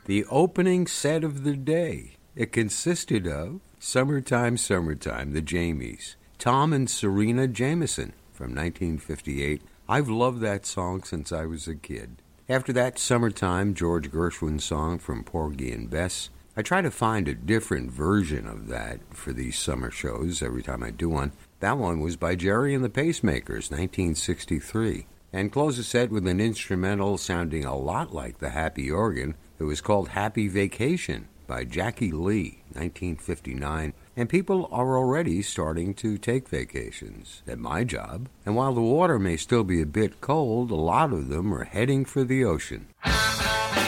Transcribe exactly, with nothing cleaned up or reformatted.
the opening set of the day. It consisted of Summertime, Summertime, the Jamies, Tom and Serena Jameson from nineteen fifty-eight. I've loved that song since I was a kid. After that, Summertime, George Gershwin's song from Porgy and Bess. I try to find a different version of that for these summer shows every time I do one. That one was by Jerry and the Pacemakers, nineteen sixty-three. And close the set with an instrumental sounding a lot like the Happy Organ. It was called Happy Vacation by Jackie Lee, nineteen fifty-nine. And people are already starting to take vacations at my job. And while the water may still be a bit cold, a lot of them are heading for the ocean.